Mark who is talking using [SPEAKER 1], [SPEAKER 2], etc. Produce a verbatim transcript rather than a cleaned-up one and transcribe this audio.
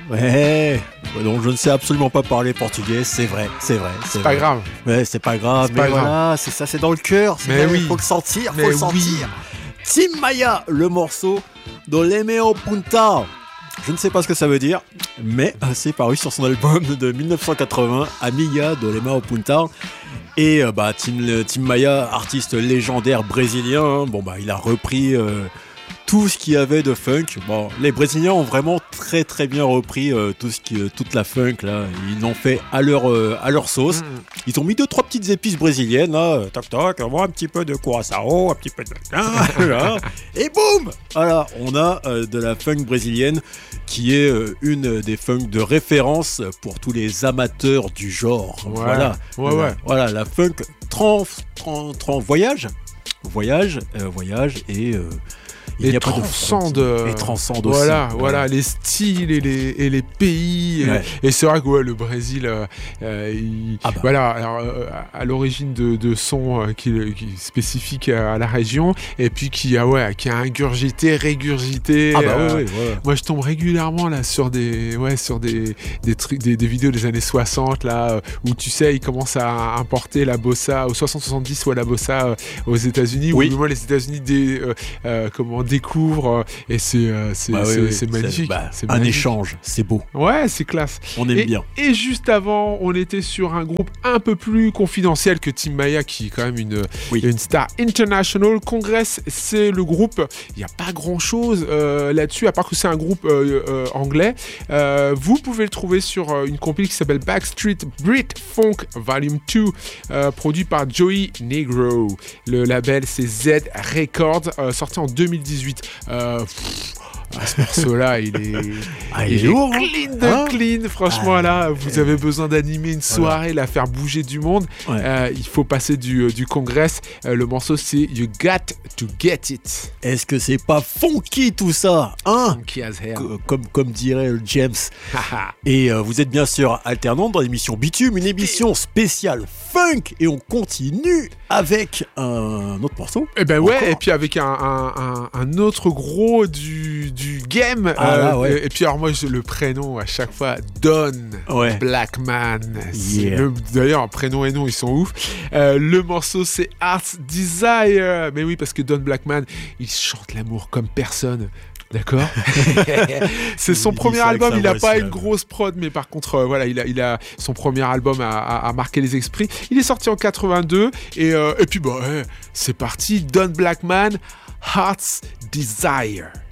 [SPEAKER 1] Ouais, donc je ne sais absolument pas parler portugais, c'est vrai, c'est vrai. C'est,
[SPEAKER 2] c'est pas
[SPEAKER 1] vrai.
[SPEAKER 2] grave.
[SPEAKER 1] Ouais, c'est pas grave,
[SPEAKER 2] c'est
[SPEAKER 1] mais
[SPEAKER 2] pas
[SPEAKER 1] voilà,
[SPEAKER 2] grave.
[SPEAKER 1] c'est ça, c'est dans le cœur. C'est
[SPEAKER 2] mais
[SPEAKER 1] vrai,
[SPEAKER 2] oui.
[SPEAKER 1] Faut le sentir,
[SPEAKER 2] mais
[SPEAKER 1] faut le
[SPEAKER 2] oui.
[SPEAKER 1] sentir. Tim Maya, le morceau do Lemeo Puntal. Je ne sais pas ce que ça veut dire, mais c'est paru sur son album de dix-neuf cent quatre-vingts, Amiga do Lemeo Puntal. Et euh, bah, Tim, Tim Maya, artiste légendaire brésilien, hein, bon bah il a repris euh, tout ce qu'il y avait de funk. Bon, les Brésiliens ont vraiment très très bien repris euh, tout ce qui, euh, toute la funk là. Ils l'ont fait à leur euh, à leur sauce. Mm. Ils ont mis deux trois petites épices brésiliennes là, toc toc, un petit peu de curaçao, un petit peu de là, et boum, voilà, on a euh, de la funk brésilienne qui est euh, une des funk de référence pour tous les amateurs du genre.
[SPEAKER 2] Ouais.
[SPEAKER 1] Voilà,
[SPEAKER 2] ouais, ouais.
[SPEAKER 1] Voilà, la funk trans, trans, trans voyage, voyage, euh, voyage et euh,
[SPEAKER 2] et transcende,
[SPEAKER 1] et transcende aussi.
[SPEAKER 2] Voilà, voilà, les styles et les, et les pays. Ouais. Et, et c'est vrai que ouais, le Brésil, euh, il, ah bah. voilà, alors, euh, à l'origine de, de sons euh, qui, qui spécifiques à la région, et puis qui a, ouais, qui a ingurgité, régurgité.
[SPEAKER 1] Ah bah
[SPEAKER 2] euh,
[SPEAKER 1] oui, oui, ouais.
[SPEAKER 2] Moi, je tombe régulièrement là sur des, ouais, sur des, des trucs, des, des vidéos des années soixante là, où tu sais, ils commencent à importer la bossa au soixante soixante-dix ou à la bossa euh, aux États-Unis. Oui. Ou moi, les États-Unis des, euh, euh, comment découvre et c'est euh, c'est, bah, c'est, oui, c'est magnifique.
[SPEAKER 1] C'est, bah,
[SPEAKER 2] c'est
[SPEAKER 1] un
[SPEAKER 2] magnifique.
[SPEAKER 1] échange, c'est beau.
[SPEAKER 2] Ouais, c'est classe.
[SPEAKER 1] On aime
[SPEAKER 2] et,
[SPEAKER 1] bien.
[SPEAKER 2] Et juste avant, on était sur un groupe un peu plus confidentiel que Tim Maya, qui est quand même une oui. une star international. Congress, c'est le groupe. Il y a pas grand-chose euh, là-dessus, à part que c'est un groupe euh, euh, anglais. Euh, vous pouvez le trouver sur euh, une compil qui s'appelle Backstreet Brit Funk Volume deux, euh, produit par Joey Negro. Le label, c'est Z Records, euh, sorti en deux mille dix-huit. Euh, pff, ah, ce morceau-là, il est,
[SPEAKER 1] ah, il
[SPEAKER 2] il
[SPEAKER 1] est lourd,
[SPEAKER 2] est clean de hein clean. Franchement, ah, là, vous avez besoin d'animer une soirée, voilà. La faire bouger du monde. Ouais. Euh, il faut passer du, euh, du Congress. Euh, le morceau, c'est You Got to Get It.
[SPEAKER 1] Est-ce que c'est pas funky tout ça, hein?
[SPEAKER 2] Funky as hell.
[SPEAKER 1] C- comme, comme dirait James. Et euh, vous êtes bien sûr alternante dans l'émission Bitume, une émission spéciale funk. Et on continue avec un autre morceau.
[SPEAKER 2] Et ben ouais, encore. Et puis avec un, un, un, un autre gros du, du game.
[SPEAKER 1] Ah,
[SPEAKER 2] euh,
[SPEAKER 1] là, ouais.
[SPEAKER 2] et, et puis alors moi, je, le prénom à chaque fois, Don
[SPEAKER 1] ouais.
[SPEAKER 2] Blackman.
[SPEAKER 1] Yeah.
[SPEAKER 2] Le, d'ailleurs, prénom et nom, ils sont ouf. Euh, le morceau, c'est Heart's Desire. Mais oui, parce que Don Blackman, il chante l'amour comme personne. D'accord. C'est son il premier album, il n'a pas une grosse prod, mais par contre, euh, voilà, il a, il a son premier album a, a, a marqué les esprits. Il est sorti en quatre-vingt-deux et, euh, et puis bah, ouais, c'est parti, Don Blackman, Heart's Desire.